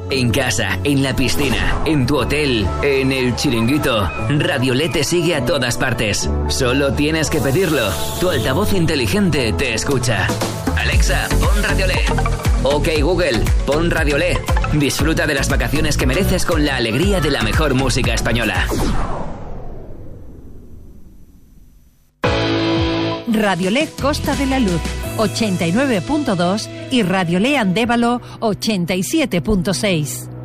en casa, en la piscina, en tu hotel, en el chiringuito. Radiolé te sigue a todas partes. Solo tienes que pedirlo. Tu altavoz inteligente te escucha. Alexa, pon Radiolé. Ok Google, pon Radiolé. Disfruta de las vacaciones que mereces con la alegría de la mejor música española. Radiolé Costa de la Luz 89.2 y Radiolé Andévalo 87.6.